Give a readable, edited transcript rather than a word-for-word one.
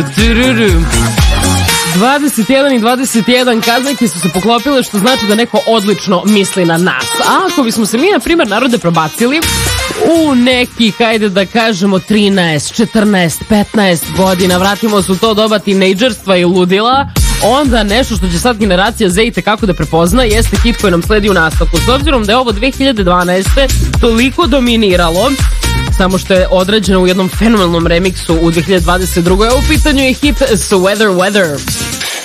21 i 21 kaznajke su se poklopile, što znači da neko odlično misli na nas. A ako bismo se mi, na primjer, narode probacili u neki, hajde da kažemo 13, 14, 15 godina, vratimo se u to doba tinejdžerstva i ludila, onda nešto što će sad generacija Z i tekako da prepozna jeste hit koji nam sledi u nastavku. S obzirom da je ovo 2012. toliko dominiralo, samo što je određeno u jednom fenomenalnom remiksu u 2022. U pitanju je hit Sweater Weather.